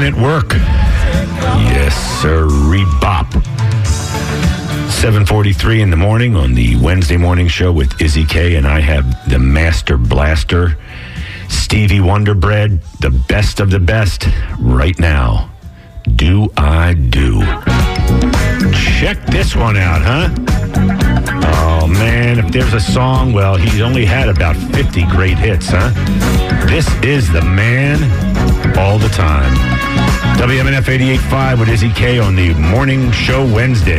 Men at Work. Yes, sir. Rebop. 7:43 in the morning on the Wednesday morning show with Izzy K, and I have the Master Blaster, Stevie Wonder Bread, the best of the best, right now. Do I Do? Check this one out, huh? Oh, man, if there's a song, well, he's only had about 50 great hits, huh? This is the man all the time. WMNF 88.5 with Izzy K on the morning show Wednesday.